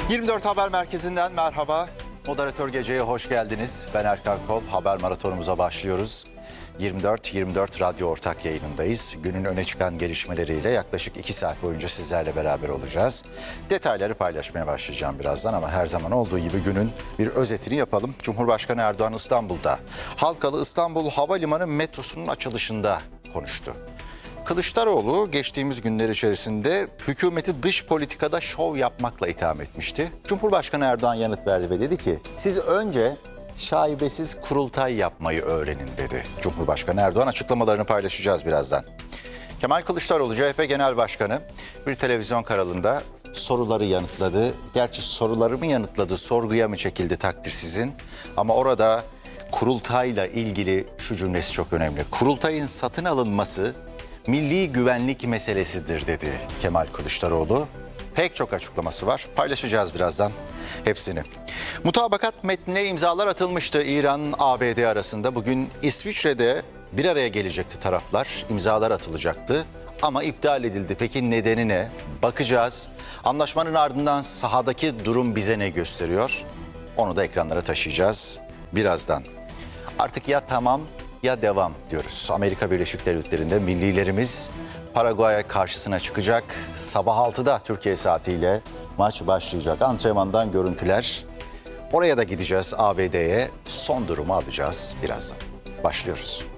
24 Haber Merkezi'nden merhaba. Moderatör Gece'ye hoş geldiniz. Ben Erkan Kol. Haber maratonumuza başlıyoruz. 24 Radyo ortak yayınındayız. Günün öne çıkan gelişmeleriyle yaklaşık 2 saat boyunca sizlerle beraber olacağız. Detayları paylaşmaya başlayacağım birazdan ama her zaman olduğu gibi günün bir özetini yapalım. Cumhurbaşkanı Erdoğan İstanbul'da Halkalı İstanbul Havalimanı metrosunun açılışında konuştu. Kılıçdaroğlu geçtiğimiz günler içerisinde hükümeti dış politikada şov yapmakla itham etmişti. Cumhurbaşkanı Erdoğan yanıt verdi ve dedi ki siz önce şaibesiz kurultay yapmayı öğrenin dedi. Cumhurbaşkanı Erdoğan açıklamalarını paylaşacağız birazdan. Kemal Kılıçdaroğlu CHP Genel Başkanı bir televizyon kanalında soruları yanıtladı. Gerçi soruları mı yanıtladı, sorguya mı çekildi takdir sizin. Ama orada kurultayla ilgili şu cümlesi çok önemli. Kurultayın satın alınması milli güvenlik meselesidir dedi Kemal Kılıçdaroğlu. Pek çok açıklaması var. Paylaşacağız birazdan hepsini. Mutabakat metnine imzalar atılmıştı İran, ABD arasında. Bugün İsviçre'de bir araya gelecekti taraflar. İmzalar atılacaktı ama iptal edildi. Peki nedeni ne? Bakacağız. Anlaşmanın ardından sahadaki durum bize ne gösteriyor? Onu da ekranlara taşıyacağız birazdan. Artık ya tamam ya devam diyoruz. Amerika Birleşik Devletleri'nde millilerimiz Paraguay karşısına çıkacak. Sabah 6'da Türkiye saatiyle maç başlayacak. Antrenmandan görüntüler. Oraya da gideceğiz, ABD'ye. Son durumu alacağız birazdan. Başlıyoruz.